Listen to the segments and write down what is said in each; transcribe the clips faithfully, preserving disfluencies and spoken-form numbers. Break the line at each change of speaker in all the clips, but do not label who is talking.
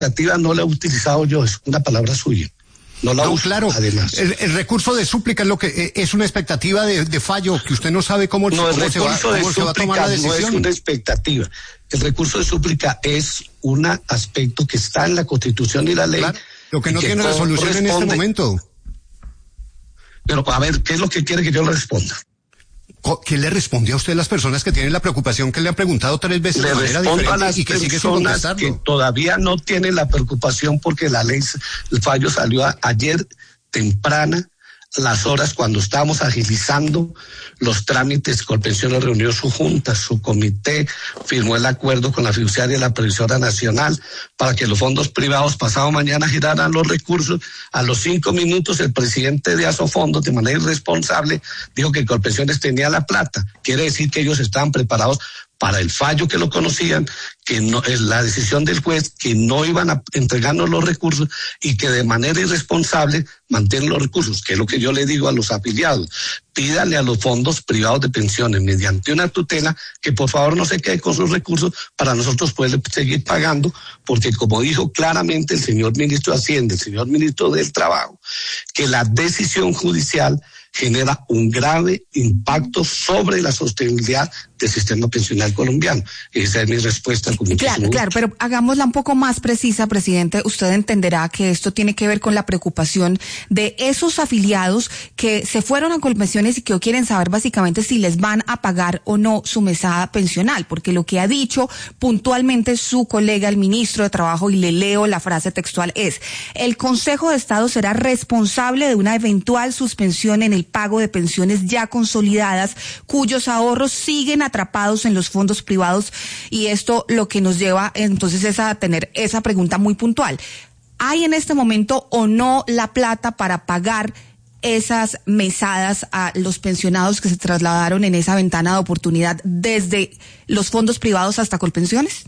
expectativa no la he utilizado yo, es una palabra suya. No la
no,
uso,
claro,
además.
El, el recurso de súplica es lo que es una expectativa de, de fallo que usted no sabe cómo,
no,
cómo, se va, cómo se va a tomar la decisión.
No es una expectativa. El recurso de súplica es un aspecto que está en la Constitución y la ley.
Claro, lo que no
que
tiene resolución en este momento.
Pero a ver, ¿qué es lo que quiere que yo le responda?
¿Qué le responde a usted a las personas que tienen la preocupación que le han preguntado tres veces
le
de manera
diferente
a las y que sigue sin contestarlo?
Que todavía no tienen la preocupación porque la ley, el fallo salió a, ayer temprana, las horas cuando estábamos agilizando los trámites. Colpensiones reunió su junta, su comité, firmó el acuerdo con la fiduciaria y la previsora nacional para que los fondos privados pasado mañana giraran los recursos. A los cinco minutos el presidente de Asofondos, de manera irresponsable, dijo que Colpensiones tenía la plata. Quiere decir que ellos estaban preparados para el fallo, que lo conocían, que no es la decisión del juez, que no iban a entregarnos los recursos y que de manera irresponsable mantienen los recursos, que es lo que yo le digo a los afiliados. Pídale a los fondos privados de pensiones mediante una tutela que por favor no se quede con sus recursos para nosotros poder seguir pagando, porque como dijo claramente el señor ministro de Hacienda, el señor ministro del Trabajo, que la decisión judicial genera un grave impacto sobre la sostenibilidad del sistema pensional colombiano. Esa es mi respuesta. Con
claro, claro, pero hagámosla un poco más precisa, presidente. Usted entenderá que esto tiene que ver con la preocupación de esos afiliados que se fueron a Colpensiones y que quieren saber básicamente si les van a pagar o no su mesada pensional, porque lo que ha dicho puntualmente su colega, el ministro de Trabajo, y le leo la frase textual, es: el Consejo de Estado será responsable de una eventual suspensión en el pago de pensiones ya consolidadas cuyos ahorros siguen atrapados en los fondos privados. Y esto lo que nos lleva entonces es a tener esa pregunta muy puntual: ¿hay en este momento o no la plata para pagar esas mesadas a los pensionados que se trasladaron en esa ventana de oportunidad desde los fondos privados hasta Colpensiones?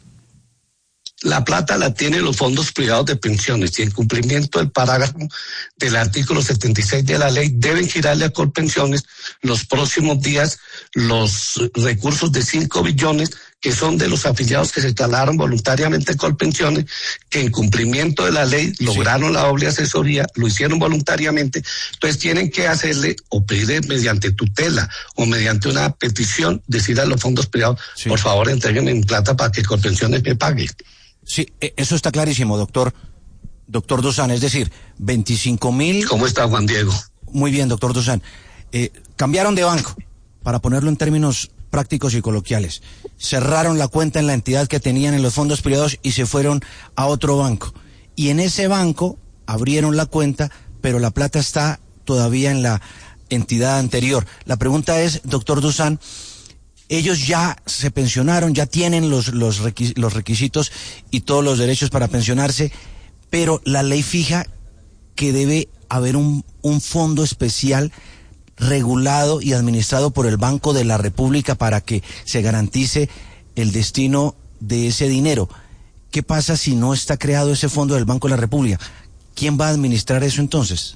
La plata la tienen los fondos privados de pensiones y en cumplimiento del parágrafo del artículo setenta y seis de la ley deben girarle a Colpensiones los próximos días los recursos de cinco billones que son de los afiliados que se trasladaron voluntariamente a Colpensiones, que en cumplimiento de la ley lograron sí. la doble asesoría, lo hicieron voluntariamente. Entonces tienen que hacerle o pedir mediante tutela o mediante una petición, decir a los fondos privados, sí. por favor entréguenme mi plata para que Colpensiones me pague.
Sí, eso está clarísimo, doctor. Doctor Dossan, es decir, veinticinco mil...
¿Cómo está, Juan Diego?
Muy bien, doctor Dossan. Eh, cambiaron de banco, para ponerlo en términos prácticos y coloquiales. Cerraron la cuenta en la entidad que tenían en los fondos privados y se fueron a otro banco. Y en ese banco abrieron la cuenta, pero la plata está todavía en la entidad anterior. La pregunta es, doctor Dossan, ellos ya se pensionaron, ya tienen los, los, requis, los requisitos y todos los derechos para pensionarse, pero la ley fija que debe haber un, un fondo especial regulado y administrado por el Banco de la República para que se garantice el destino de ese dinero. ¿Qué pasa si no está creado ese fondo del Banco de la República? ¿Quién va a administrar eso entonces?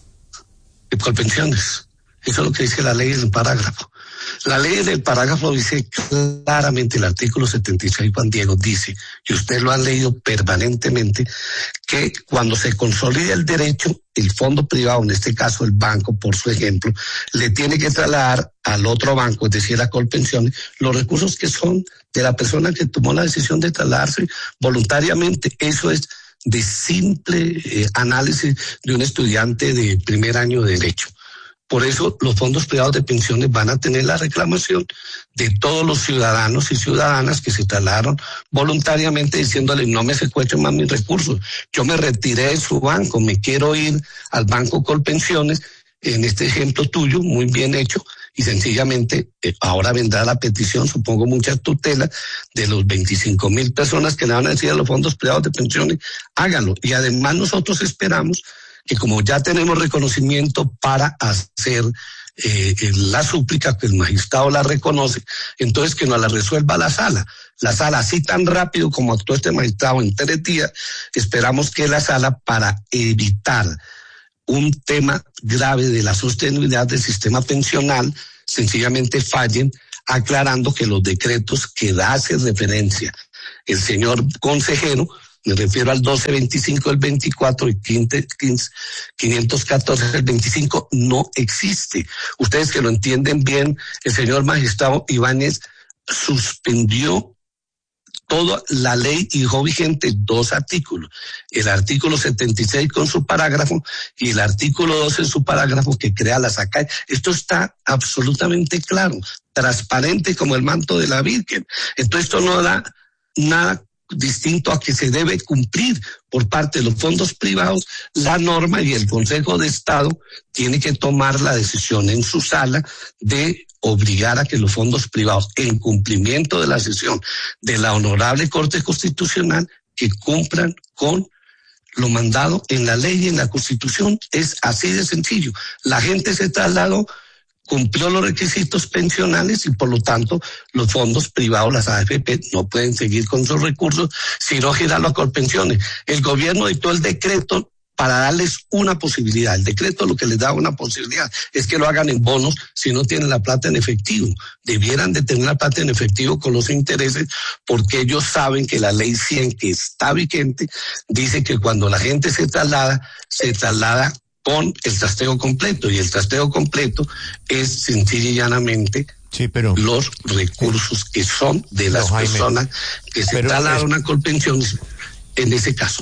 Colpensiones. Eso es lo que dice la ley en el parágrafo. La ley del parágrafo dice claramente, el artículo setenta y seis, Juan Diego, dice, y usted lo ha leído permanentemente, que cuando se consolide el derecho, el fondo privado, en este caso el banco, por su ejemplo, le tiene que trasladar al otro banco, es decir, a Colpensiones, los recursos que son de la persona que tomó la decisión de trasladarse voluntariamente. Eso es de simple eh, análisis de un estudiante de primer año de Derecho. Por eso los fondos privados de pensiones van a tener la reclamación de todos los ciudadanos y ciudadanas que se trasladaron voluntariamente diciéndole: no me secuestren más mis recursos, yo me retiré de su banco, me quiero ir al banco Colpensiones, en este ejemplo tuyo, muy bien hecho, y sencillamente eh, ahora vendrá la petición, supongo muchas tutelas, de los veinticinco mil personas que le van a decir a los fondos privados de pensiones, háganlo. Y además nosotros esperamos que como ya tenemos reconocimiento para hacer eh, la súplica, que el magistrado la reconoce, entonces que nos la resuelva la sala. La sala, así tan rápido como actuó este magistrado en tres días, esperamos que la sala, para evitar un tema grave de la sostenibilidad del sistema pensional, sencillamente fallen, aclarando que los decretos que hace referencia el señor consejero me refiero al doce veinticinco del veinticuatro y quinientos catorce del veinticinco, no existe. Ustedes que lo entienden bien, el señor magistrado Ibáñez suspendió toda la ley y dejó vigente dos artículos. El artículo setenta y seis con su parágrafo y el artículo doce en su parágrafo que crea la S A C A E. Esto está absolutamente claro, transparente como el manto de la Virgen. Entonces esto no da nada distinto a que se debe cumplir por parte de los fondos privados la norma, y el Consejo de Estado tiene que tomar la decisión en su sala de obligar a que los fondos privados, en cumplimiento de la decisión de la Honorable Corte Constitucional, que cumplan con lo mandado en la ley y en la Constitución. Es así de sencillo. La gente se trasladó, cumplió los requisitos pensionales y por lo tanto los fondos privados, las A F P, no pueden seguir con sus recursos, sino girarlo a Colpensiones. El gobierno dictó el decreto para darles una posibilidad. El decreto lo que les da una posibilidad es que lo hagan en bonos si no tienen la plata en efectivo. Debieran de tener la plata en efectivo con los intereses, porque ellos saben que la ley cien, que está vigente, dice que cuando la gente se traslada, se traslada con el trasteo completo, y el trasteo completo es sencilla y llanamente
sí, pero,
los recursos que son de las Jaime, personas que se trasladaron es, a Colpensiones en ese caso.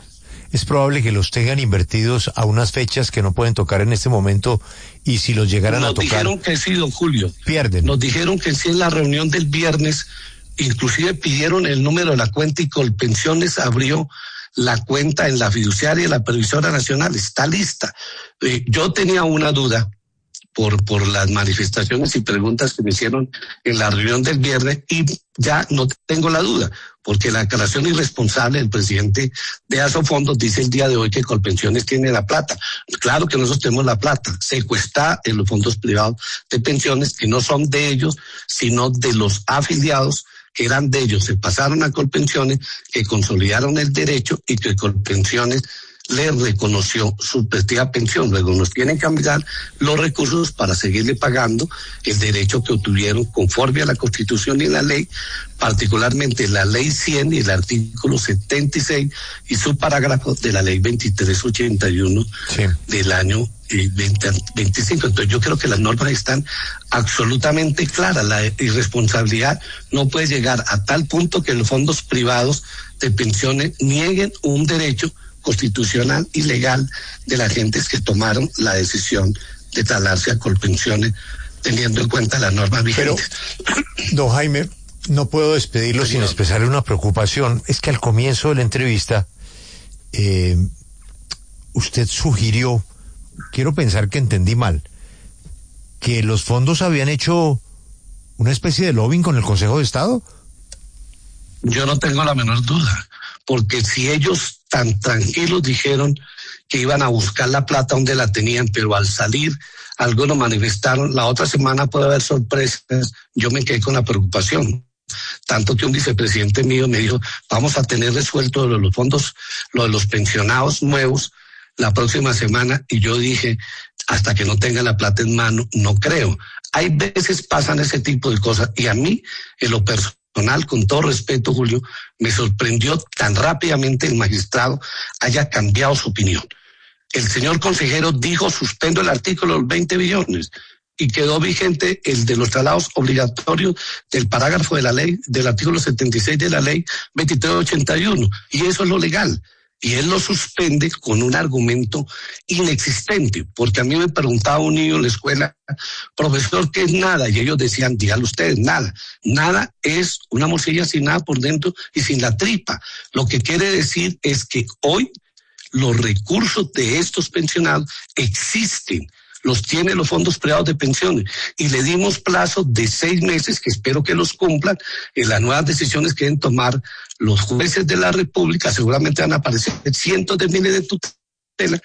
Es probable que los tengan invertidos a unas fechas que no pueden tocar en este momento, y si los llegaran
Nos
a tocar...
Nos dijeron que sí, don Julio.
Pierden.
Nos dijeron que sí en la reunión del viernes, inclusive pidieron el número de la cuenta y Colpensiones abrió la cuenta en la fiduciaria de la Previsora Nacional, está lista. Eh, yo tenía una duda por, por las manifestaciones y preguntas que me hicieron en la reunión del viernes, y ya no tengo la duda, porque la declaración irresponsable del presidente de Asofondos dice el día de hoy que Colpensiones tiene la plata. Claro que nosotros tenemos la plata, secuestrada en los fondos privados de pensiones, que no son de ellos, sino de los afiliados que eran de ellos, se pasaron a Colpensiones, que consolidaron el derecho y que Colpensiones le reconoció su respectiva pensión. Luego nos tienen que enviar los recursos para seguirle pagando el derecho que obtuvieron conforme a la Constitución y la ley, particularmente la ley cien y el artículo setenta y seis y su parágrafo de la ley veintitrés ochenta y uno sí. del año veinte veinticinco. Entonces yo creo que las normas están absolutamente claras. La irresponsabilidad no puede llegar a tal punto que los fondos privados de pensiones nieguen un derecho constitucional y legal de las gentes que tomaron la decisión de trasladarse a Colpensiones teniendo en cuenta las normas vigentes.
Pero, don Jaime, no puedo despedirlo Señor. sin expresarle una preocupación. Es que al comienzo de la entrevista eh, usted sugirió, quiero pensar que entendí mal, que los fondos habían hecho una especie de lobbying con el Consejo de Estado.
Yo no tengo la menor duda, porque si ellos tan tranquilos dijeron que iban a buscar la plata donde la tenían, pero al salir algunos manifestaron, la otra semana puede haber sorpresas, yo me quedé con la preocupación. Tanto que un vicepresidente mío me dijo, vamos a tener resuelto lo de los fondos, lo de los pensionados nuevos la próxima semana, y yo dije, hasta que no tenga la plata en mano, no creo. Hay veces pasan ese tipo de cosas, y a mí, en lo personal, con todo respeto, Julio, me sorprendió tan rápidamente el magistrado haya cambiado su opinión. El señor consejero dijo, suspendo el artículo de los veinte billones, y quedó vigente el de los traslados obligatorios del parágrafo de la ley, del artículo setenta y seis de la ley veintitrés ochenta y uno, y eso es lo legal. Y él lo suspende con un argumento inexistente, porque a mí me preguntaba un niño en la escuela, profesor, ¿qué es nada? Y ellos decían, díganlo ustedes, nada. Nada es una morcilla sin nada por dentro y sin la tripa. Lo que quiere decir es que hoy los recursos de estos pensionados existen, los tienen los fondos privados de pensiones, y le dimos plazo de seis meses, que espero que los cumplan, en las nuevas decisiones que deben tomar los jueces de la República. Seguramente van a aparecer cientos de miles de tutelas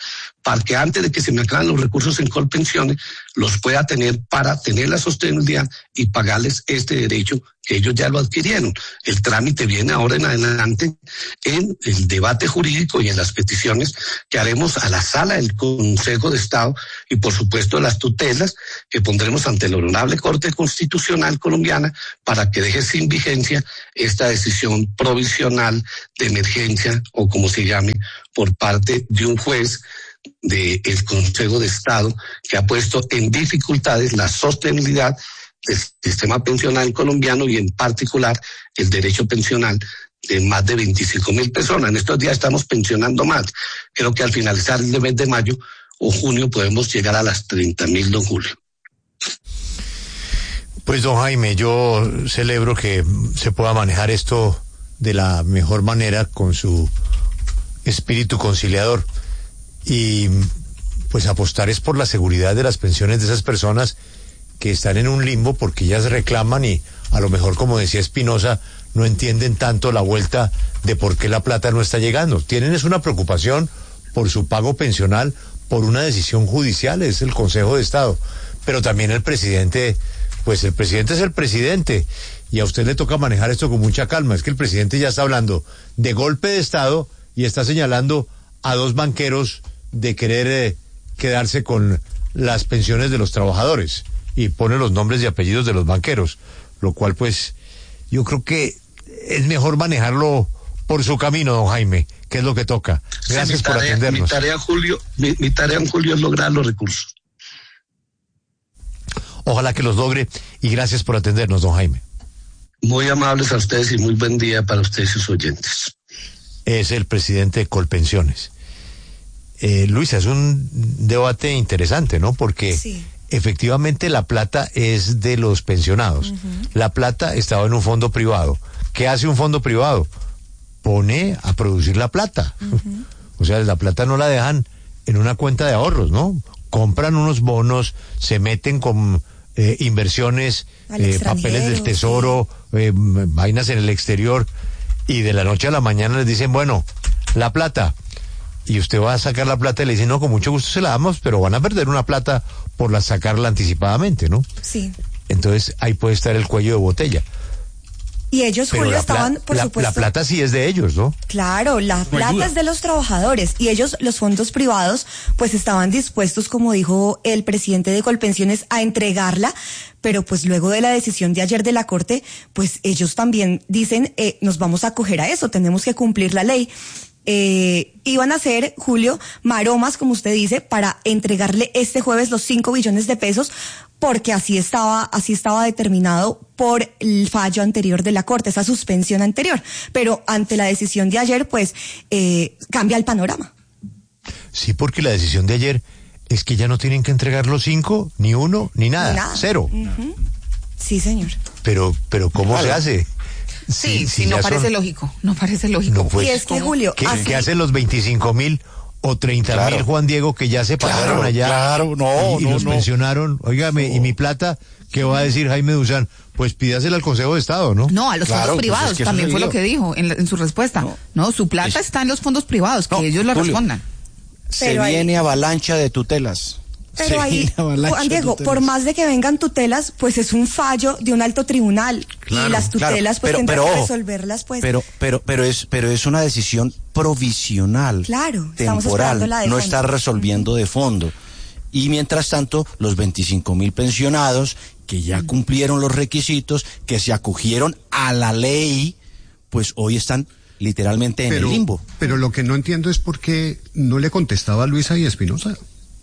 para que antes de que se me acaben los recursos en Colpensiones, los pueda tener para tener la sostenibilidad y pagarles este derecho que ellos ya lo adquirieron. El trámite viene ahora en adelante en el debate jurídico y en las peticiones que haremos a la sala del Consejo de Estado y por supuesto las tutelas que pondremos ante la Honorable Corte Constitucional Colombiana para que deje sin vigencia esta decisión provisional de emergencia o como se llame por parte de un juez del Consejo de Estado que ha puesto en dificultades la sostenibilidad del sistema pensional colombiano y en particular el derecho pensional de más de veinticinco mil personas. En estos días estamos pensionando más. Creo que al finalizar el mes de mayo o junio podemos llegar a las treinta mil, don Julio.
Pues don Jaime, yo celebro que se pueda manejar esto de la mejor manera con su espíritu conciliador y pues apostar es por la seguridad de las pensiones de esas personas que están en un limbo porque ellas reclaman y a lo mejor, como decía Espinosa, no entienden tanto la vuelta de por qué la plata no está llegando. Tienen es una preocupación por su pago pensional por una decisión judicial, es el Consejo de Estado, pero también el presidente, pues el presidente es el presidente y a usted le toca manejar esto con mucha calma. Es que el presidente ya está hablando de golpe de Estado y está señalando a dos banqueros de querer eh, quedarse con las pensiones de los trabajadores y pone los nombres y apellidos de los banqueros, lo cual pues yo creo que es mejor manejarlo por su camino, don Jaime, que es lo que toca. Gracias sí, tarea, por atendernos.
Mi tarea, Julio, mi, mi tarea en Julio es lograr los recursos.
Ojalá que los logre y gracias por atendernos, don Jaime.
Muy amables a ustedes y muy buen día para ustedes y sus oyentes.
Es el presidente de Colpensiones. Eh, Luisa, es un debate interesante, ¿no? Porque sí. Efectivamente la plata es de los pensionados. Uh-huh. La plata estaba en un fondo privado. ¿Qué hace un fondo privado? Pone a producir la plata. Uh-huh. O sea, la plata no la dejan en una cuenta de ahorros, ¿no? Compran unos bonos, se meten con eh, inversiones, eh, papeles del tesoro, sí. eh, vainas en el exterior, y de la noche a la mañana les dicen, bueno, la plata, y usted va a sacar la plata y le dicen, no, con mucho gusto se la damos, pero van a perder una plata por la sacarla anticipadamente, ¿no?
Sí.
Entonces ahí puede estar el cuello de botella.
Y ellos,
pero
Julio,
la
estaban,
pla-
por
la,
supuesto...
La plata sí es de ellos, ¿no?
Claro, la
no
plata es de los trabajadores. Y ellos, los fondos privados, pues estaban dispuestos, como dijo el presidente de Colpensiones, a entregarla. Pero pues luego de la decisión de ayer de la Corte, pues ellos también dicen, eh, nos vamos a acoger a eso, tenemos que cumplir la ley. Eh, iban a hacer, Julio, maromas, como usted dice, para entregarle este jueves los cinco billones de pesos, porque así estaba, así estaba determinado por el fallo anterior de la Corte, esa suspensión anterior. Pero ante la decisión de ayer, pues, eh, cambia el panorama.
Sí, porque la decisión de ayer es que ya no tienen que entregar los cinco, ni uno, ni nada, ni nada. Cero.
Uh-huh. Sí, señor.
Pero, pero ¿cómo
vale.
se hace?
Sí, sí, sí no parece son... lógico, no parece lógico.
No, pues,
y es que, Julio,
¿qué,
así...
¿qué hacen los veinticinco mil o treinta mil, claro. Juan Diego, que ya se pagaron
claro,
allá?
Claro, no,
y, y
no,
los
no.
pensionaron. Óigame, no. ¿Y mi plata? ¿Qué va a decir Jaime Duzán? Pues pídasela al Consejo de Estado, ¿no?
No, a los
claro,
fondos privados,
pues es que
también fue lo que dijo en, la, en su respuesta. No, no su plata es... está en los fondos privados, que no, ellos lo Julio, respondan.
Se Pero viene ahí... avalancha de tutelas.
Pero ahí, Juan Diego, por más de que vengan tutelas, pues es un fallo de un alto tribunal, claro, y las tutelas claro, pues tendrán que resolverlas, pues.
Pero, pero, pero es, pero es una decisión provisional,
claro,
temporal,
la de
no
fondo.
Está resolviendo uh-huh. de fondo. Y mientras tanto, los veinticinco mil pensionados que ya uh-huh. cumplieron los requisitos, que se acogieron a la ley, pues hoy están literalmente en
pero,
el limbo.
Pero lo que no entiendo es por qué no le contestaba Luisa y Espinosa.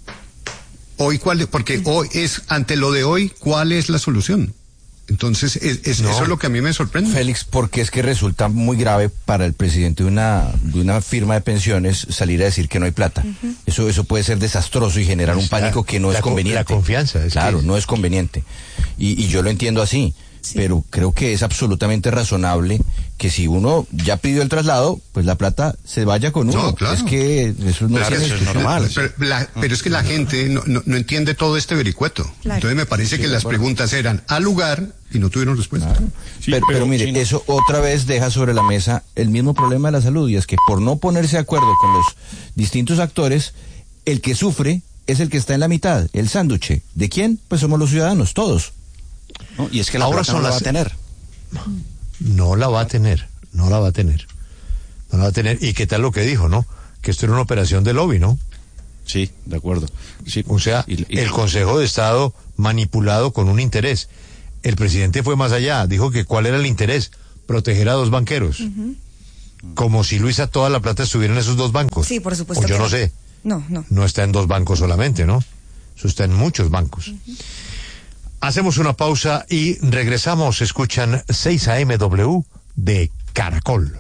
Hoy, ¿cuál? Porque hoy es, ante lo de hoy, ¿cuál es la solución? Entonces, es, es, no. eso es lo que a mí me sorprende.
Félix, porque es que resulta muy grave para el presidente de una, de una firma de pensiones salir a decir que no hay plata. Uh-huh. Eso, eso puede ser desastroso y generar un pánico que no
la,
es conveniente.
La confianza. Es
claro,
que...
no es conveniente. Y, y yo lo entiendo así. Sí. Pero creo que es absolutamente razonable que si uno ya pidió el traslado, pues la plata se vaya con uno.
No, claro.
Es que eso no
claro,
es,
eso
es normal.
Pero, la, pero es que la gente no, no, no entiende todo este vericueto. Claro. Entonces me parece sí, que las bueno. preguntas eran al lugar y no tuvieron respuesta.
Claro. Sí, pero, pero, pero mire, sí, no. eso otra vez deja sobre la mesa el mismo problema de la salud, y es que por no ponerse de acuerdo con los distintos actores, el que sufre es el que está en la mitad, el sándwich. ¿De quién? Pues somos los ciudadanos, todos.
¿No? Y es que la
Ahora
plata
son
no la
las-
va a tener.
No la va a tener, no la va a tener. No la va a tener. ¿Y qué tal lo que dijo, no? Que esto era una operación de lobby, ¿no?
Sí, de acuerdo. Sí.
O sea,
Y- y-
el Consejo de Estado manipulado con un interés. El presidente fue más allá, dijo que cuál era el interés, proteger a dos banqueros. Como si, Luisa, toda la plata estuviera en esos dos bancos.
Sí, por supuesto
O yo
que
no
no.
sé.
No, no.
No está en dos bancos solamente, ¿no? Eso está en muchos bancos. Hacemos una pausa y regresamos. Escuchan seis A M W de Caracol.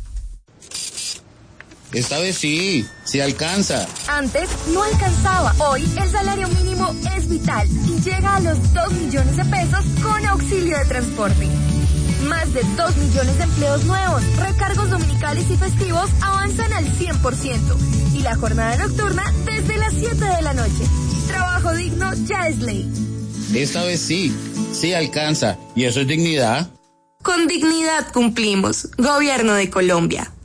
Esta vez sí, sí alcanza.
Antes no alcanzaba. Hoy el salario mínimo es vital y llega a los dos millones de pesos con auxilio de transporte. Más de dos millones de empleos nuevos, recargos dominicales y festivos avanzan al cien por ciento y la jornada nocturna desde las siete de la noche. Trabajo digno ya es ley.
Esta vez sí, sí alcanza. ¿Y eso es dignidad?
Con dignidad cumplimos. Gobierno de Colombia.